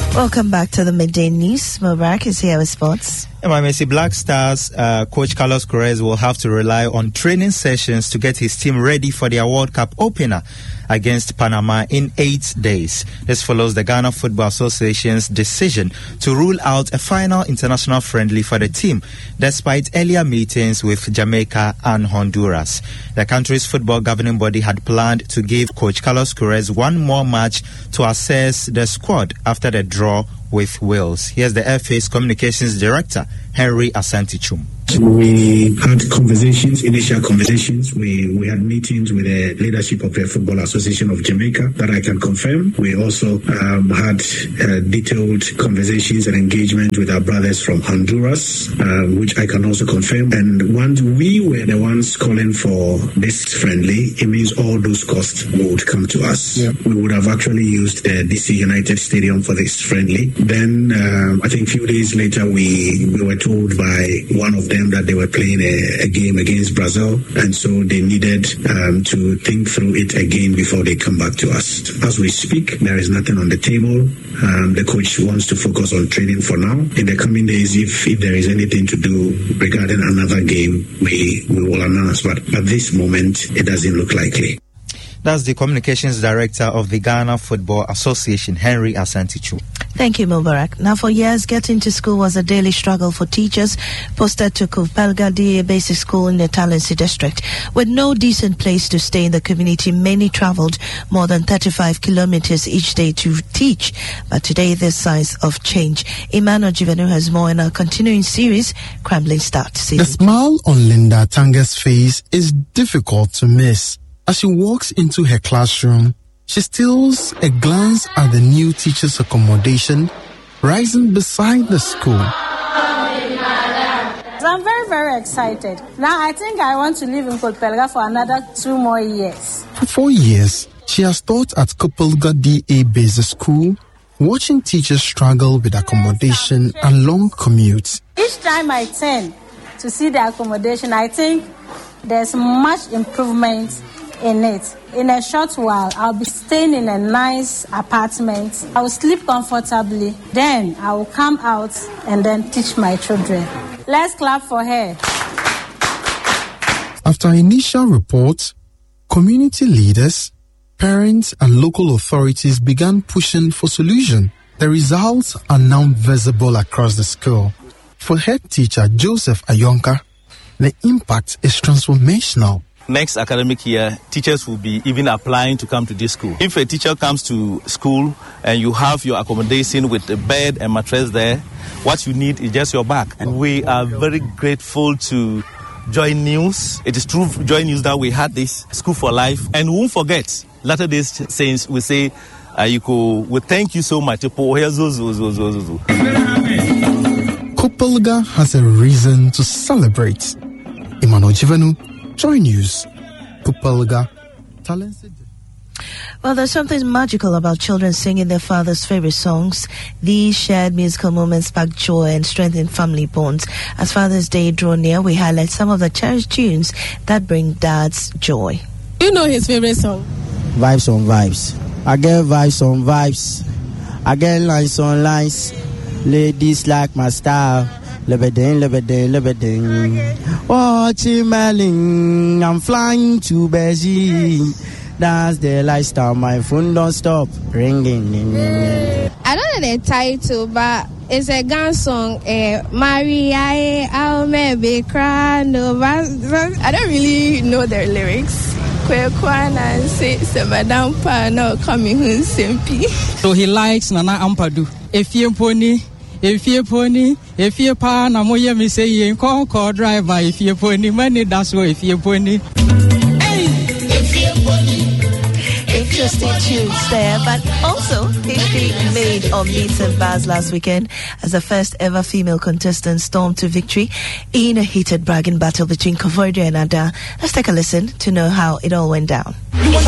Welcome back to the Midday News. Mubarak is here with sports. MMC Black Stars coach Carlos Queiroz will have to rely on training sessions to get his team ready for their World Cup opener against Panama in 8 days. This follows the Ghana Football Association's decision to rule out a final international friendly for the team, despite earlier meetings with Jamaica and Honduras. The country's football governing body had planned to give coach Carlos Queiroz one more match to assess the squad after the draw with Wales. Here's the FA's communications director, Henry Asante-Chum. We had initial conversations. We had meetings with the leadership of the Football Association of Jamaica that I can confirm. We also had detailed conversations and engagement with our brothers from Honduras, which I can also confirm. And once we were the ones calling for this friendly, it means all those costs would come to us. Yeah. We would have actually used the DC United Stadium for this friendly. Then I think a few days later, we were told by one of them that they were playing a game against Brazil, and so they needed to think through it again before they come back to us. As we speak, there is nothing on the table. The coach wants to focus on training for now. In the coming days, if there is anything to do regarding another game, we will announce, but at this moment, it doesn't look likely. That's the communications director of the Ghana Football Association, Henry Asante-Chum. Thank you, Mubarak. Now, for years, getting to school was a daily struggle for teachers posted to Kupelga DA Basic School in the Talensi district. With no decent place to stay in the community, many traveled more than 35 kilometers each day to teach. But today, there's signs of change. Emmanuel Jivenu has more in our continuing series, Crumbling Start. The smile on Linda Tanga's face is difficult to miss. As she walks into her classroom, she steals a glance at the new teacher's accommodation rising beside the school. I'm very, very excited. Now I think I want to live in Kupelga for another 2 more years. For 4 years, she has taught at Kupelga DA Basic School, watching teachers struggle with accommodation and long commutes. Each time I turn to see the accommodation, I think there's much improvement in it. In a short while, I'll be staying in a nice apartment. I will sleep comfortably. Then I will come out and then teach my children. Let's clap for her. After initial reports, community leaders, parents, and local authorities began pushing for solution. The results are now visible across the school. For head teacher Joseph Ayonka, the impact is transformational. Next academic year, teachers will be even applying to come to this school. If a teacher comes to school and you have your accommodation with a bed and mattress there, what you need is just your bag. And we are very grateful to Joy News. It is through Joy News that we had this School for Life. And we won't forget, latter days saints will say, we thank you so much. Kupelga has a reason to celebrate. Emmanuel Jivenu, Joy News, Kupelga, Talensi. Well, there's something magical about children singing their father's favorite songs. These shared musical moments spark joy and strengthen family bonds. As Father's Day draw near, we highlight some of the cherished tunes that bring dads joy. You know his favorite song? Vibes on Vibes. I get vibes on vibes. I get lines on lines. Ladies like my style. Lebedin. Watching Melling, I'm flying to Beijing. That's the lifestyle, my phone don't stop ringing. I don't know the title, but it's a gun song. Maria, I'll maybe cry. No, I don't really know their lyrics. So he likes Nana Ampadu. If you pony, if you pan, I'm going to say, call driver, if you pony money, that's what if you pony. Interesting tunes there, but also history made on Beats and Bars last weekend as the first ever female contestant stormed to victory in a heated bragging battle between Kavoide and Ada. Let's take a listen to know how it all went down.